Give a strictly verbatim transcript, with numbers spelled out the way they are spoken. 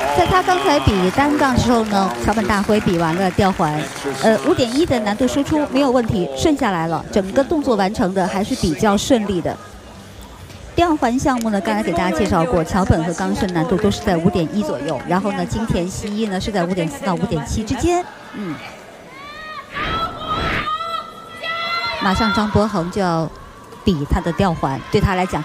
在他刚才比单杠的时候呢，桥本大辉比完了吊环，呃，五点一的难度输出没有问题，顺下来了，整个动作完成的还是比较顺利的。吊环项目呢，刚才给大家介绍过，桥本和冈顺难度都是在五点一左右，然后呢，金田希一呢是在五点四到五点七之间，嗯。马上张博恒就要比他的吊环，对他来讲。